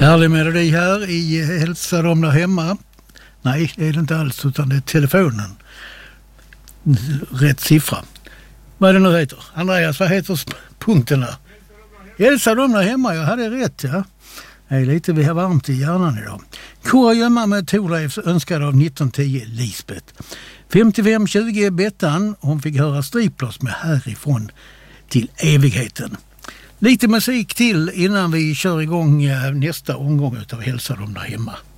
Härlig melodi här i Hälsa dem där hemma. Nej, det är det inte alls, utan det är telefonen. Rätt siffra. Vad det nu heter. Andreas, vad heter punkten där? Hälsa dem där hemma, jag hade rätt, ja. Det är lite vi har varmt i hjärnan idag. Kurragömma med Thorleifs önskade av 1910 Lisbeth. 55-20 Bettan, hon fick höra Striplers med Härifrån till evigheten. Lite musik till innan vi kör igång nästa omgång av Hälsa dem där hemma.